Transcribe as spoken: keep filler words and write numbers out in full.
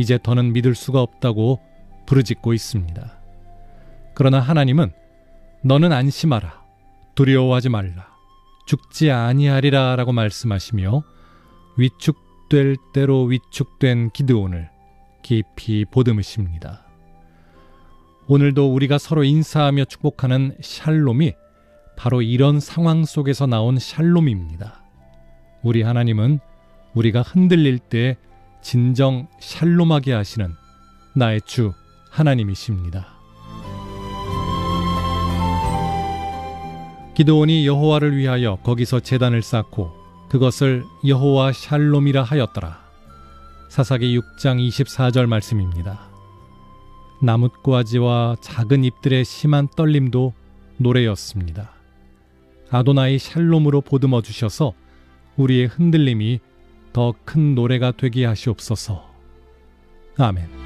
이제 더는 믿을 수가 없다고 부르짖고 있습니다. 그러나 하나님은 너는 안심하라, 두려워하지 말라, 죽지 아니하리라 라고 말씀하시며 위축될 대로 위축된 기드온을 깊이 보듬으십니다. 오늘도 우리가 서로 인사하며 축복하는 샬롬이 바로 이런 상황 속에서 나온 샬롬입니다. 우리 하나님은 우리가 흔들릴 때 진정 샬롬하게 하시는 나의 주 하나님이십니다. 기드온이 여호와를 위하여 거기서 제단을 쌓고 그것을 여호와 샬롬이라 하였더라. 사사기 육 장 이십사 절 말씀입니다. 나뭇가지와 작은 잎들의 심한 떨림도 노래였습니다. 아도나이 샬롬으로 보듬어 주셔서 우리의 흔들림이 더 큰 노래가 되게 하시옵소서. 아멘.